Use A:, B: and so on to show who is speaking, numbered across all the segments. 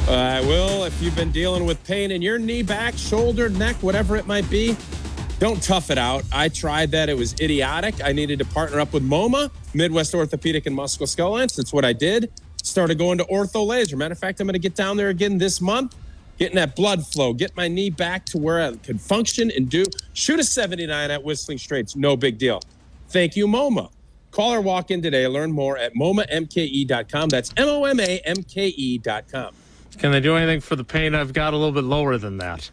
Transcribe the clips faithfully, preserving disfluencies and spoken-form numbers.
A: I will. If you've been dealing with pain in your knee, back, shoulder, neck, whatever it might be, don't tough it out. I tried that. It was idiotic. I needed to partner up with MoMA, Midwest Orthopedic and Musculoskeletal. That's what I did. Started going to Ortho Laser. Matter of fact, I'm going to get down there again this month, getting that blood flow, get my knee back to where I could function and do. Shoot a seventy-nine at Whistling Straits. No big deal. Thank you, MoMA. Call or walk in today. Learn more at M O M A M K E dot com. That's M O M A M K E dot com.
B: Can they do anything for the pain I've got a little bit lower than that?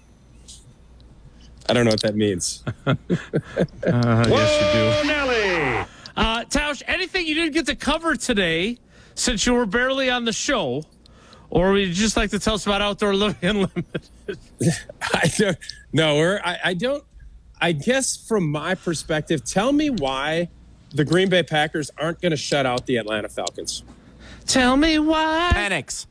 A: I don't know what that means.
B: uh, yes, you do. Nelly. Uh, Tausch, anything you didn't get to cover today since you were barely on the show? Or would you just like to tell us about Outdoor Living Unlimited?
A: I don't no, we're, I, I don't. I guess from my perspective, tell me why the Green Bay Packers aren't going to shut out the Atlanta Falcons.
B: Tell me why.
C: Penix.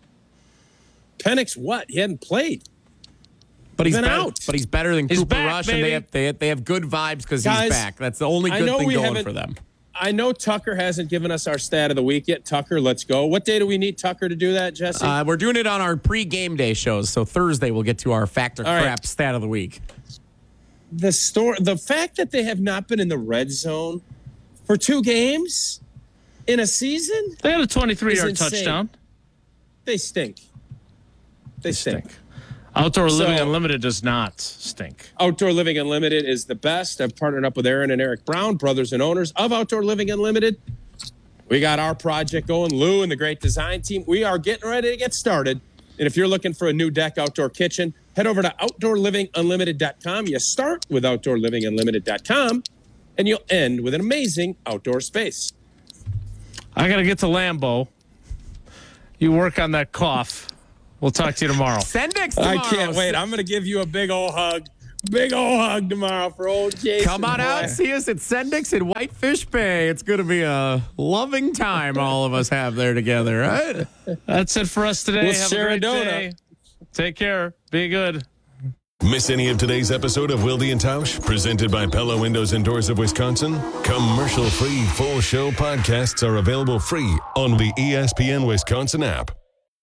A: Penix, what? He hadn't played.
C: But he's
A: been
C: better,
A: out.
C: But he's better than
B: He's
C: Cooper
B: back,
C: Rush,
B: baby.
C: and they have they have, they have good vibes because he's
A: Guys,
C: back. That's the only
A: I
C: good
A: know
C: thing
A: we
C: going
A: haven't-
C: for them.
A: I know Tucker hasn't given us our stat of the week yet. Tucker, let's go. What day do we need Tucker to do that, Jesse?
C: Uh, we're doing it on our pre-game day shows, so Thursday we'll get to our Factor
A: All right.
C: Crap stat of the week.
A: the store, the fact that they have not been in the red zone for two games in a season,
B: They had a twenty-three-yard
A: It's insane.
B: touchdown.
A: they stink. They stink.
B: Outdoor Living
A: So-
B: Unlimited does not stink.
A: Outdoor Living Unlimited is the best. I've partnered up with Aaron and Eric Brown, brothers and owners of Outdoor Living Unlimited. We got our project going. Lou and the great design team. We are getting ready to get started. And if you're looking for a new deck outdoor kitchen, head over to outdoor living unlimited dot com. You start with outdoor living unlimited dot com, and you'll end with an amazing outdoor space.
B: I got to get to Lambeau. You work on that cough. We'll talk to you tomorrow.
C: Sendix
A: I
C: tomorrow.
A: can't wait. I'm going to give you a big old hug. Big old hug tomorrow for old Jason.
C: Come on
A: boy.
C: out, see us at Sendix in Whitefish Bay. It's going to be a loving time all of us have there together, right?
B: That's it for us today.
A: We'll
B: Have
A: share
B: a
A: a
B: great
A: donut.
B: day. Take care. Be good.
D: Miss any of today's episode of Wilde and Tausch, presented by Pella Windows and Doors of Wisconsin? Commercial-free full show podcasts are available free on the E S P N Wisconsin app.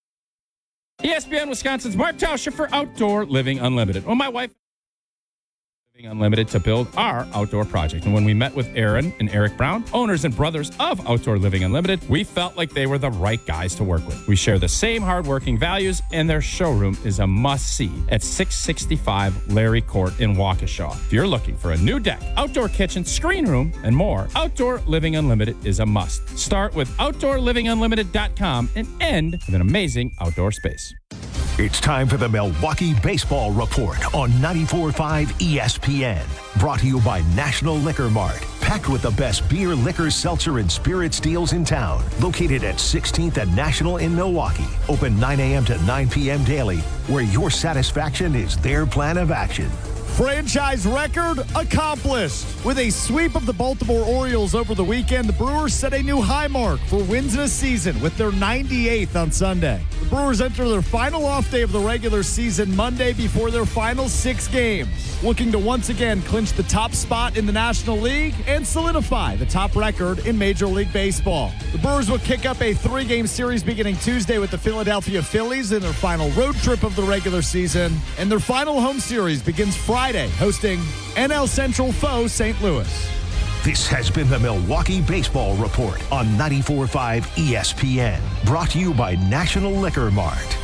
E: E S P N Wisconsin's Mark Tauscher for Outdoor Living Unlimited. Well, my wife Living Unlimited to build our outdoor project. And when we met with Aaron and Eric Brown, owners and brothers of Outdoor Living Unlimited, we felt like they were the right guys to work with. We share the same hardworking values, and their showroom is a must-see at six sixty-five Larry Court in Waukesha. If you're looking for a new deck, outdoor kitchen, screen room, and more, Outdoor Living Unlimited is a must. Start with outdoor living unlimited dot com and end with an amazing outdoor space.
F: It's time for the Milwaukee Baseball Report on ninety-four point five E S P N. Brought to you by National Liquor Mart. Packed with the best beer, liquor, seltzer, and spirits deals in town. Located at sixteenth and National in Milwaukee. Open nine a.m. to nine p.m. daily, where your satisfaction is their plan of action.
G: Franchise record accomplished. With a sweep of the Baltimore Orioles over the weekend, the Brewers set a new high mark for wins in a season with their ninety-eighth on Sunday. The Brewers enter their final off day of the regular season Monday before their final six games, looking to once again clinch the top spot in the National League and solidify the top record in Major League Baseball. The Brewers will kick up a three-game series beginning Tuesday with the Philadelphia Phillies in their final road trip of the regular season, and their final home series begins Friday, hosting N L Central foe Saint Louis.
F: This has been the Milwaukee Baseball Report on ninety-four point five E S P N. Brought to you by National Liquor Mart.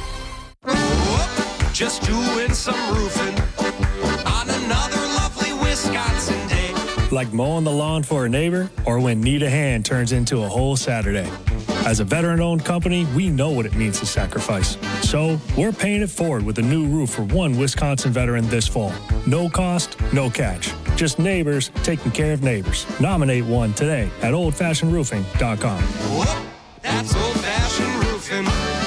H: Just doing some roofing on another lovely Wisconsin day.
I: Like mowing the lawn for a neighbor, or when need a hand turns into a whole Saturday. As a veteran-owned company, we know what it means to sacrifice. So, we're paying it forward with a new roof for one Wisconsin veteran this fall. No cost, no catch. Just neighbors taking care of neighbors. Nominate one today at old fashioned roofing dot com.
H: Whoop, that's old-fashioned roofing.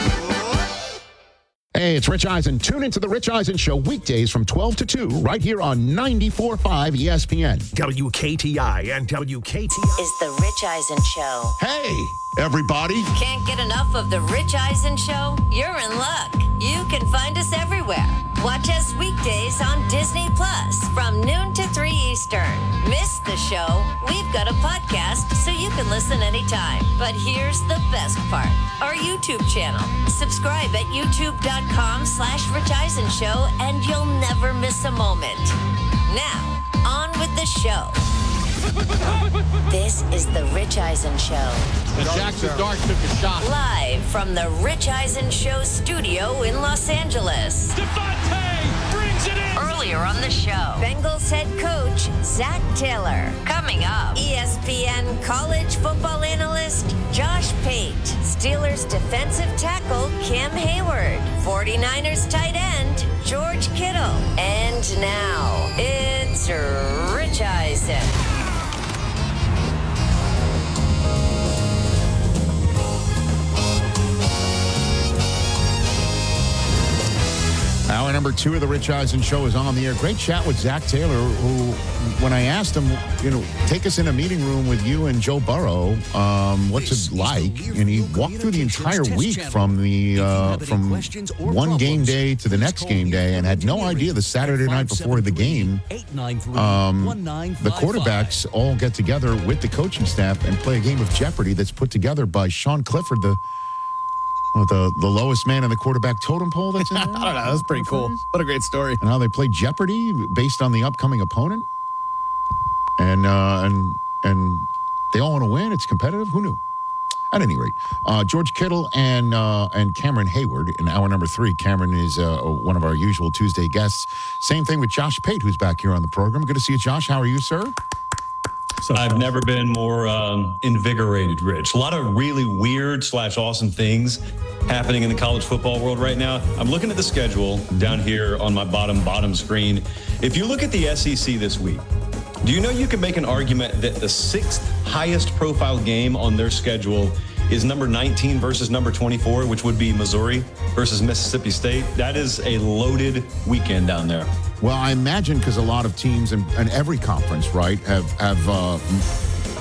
J: Hey, it's Rich Eisen. Tune into the Rich Eisen Show weekdays from twelve to two right here on ninety-four point five E S P N.
F: W K T I and W K T I
K: is the Rich Eisen Show.
J: Hey, everybody.
K: Can't get enough of the Rich Eisen Show? You're in luck. You can find us everywhere. Watch us weekdays on Disney Plus from noon to three Eastern. Miss the show? We've got a podcast so you can listen anytime. But here's the best part. Our YouTube channel. Subscribe at youtube.com slash Rich Eisen Show and you'll never miss a moment. Now, on with the show. This is the Rich Eisen Show.
J: And Jackson Dart took a shot.
K: Live from the Rich Eisen Show studio in Los Angeles.
B: Devontae brings it in.
K: Earlier on the show, Bengals head coach Zach Taylor. Coming up, E S P N college football analyst Josh Pate. Steelers defensive tackle Cam Hayward. forty-niners tight end George Kittle. And now, it's Rich Eisen.
J: Hour number two of the Rich Eisen Show is on the air. Great chat with Zach Taylor, who, when I asked him, you know, take us in a meeting room with you and Joe Burrow, um, what's it like? And he walked through the entire week from the uh, from one game day to the next game day, and had no idea the Saturday night before the game, um, the quarterbacks all get together with the coaching staff and play a game of Jeopardy that's put together by Sean Clifford, the What, the, the lowest man in the quarterback totem pole that's in there?
C: I don't know. That's pretty cool. What a great story.
J: And how they play Jeopardy based on the upcoming opponent. And uh, and and they all want to win. It's competitive. Who knew? At any rate, uh, George Kittle and uh, and Cameron Hayward in hour number three. Cameron is uh, one of our usual Tuesday guests. Same thing with Josh Pate, who's back here on the program. Good to see you, Josh. How are you, sir?
L: So I've never been more um, invigorated, Rich. A lot of really weird slash awesome things happening in the college football world right now. I'm looking at the schedule down here on my bottom, bottom screen. If you look at the S E C this week, do you know you can make an argument that the sixth highest profile game on their schedule is number nineteen versus number twenty-four, which would be Missouri versus Mississippi State? That is a loaded weekend down there.
J: Well, I imagine because a lot of teams in, in every conference, right, have have uh,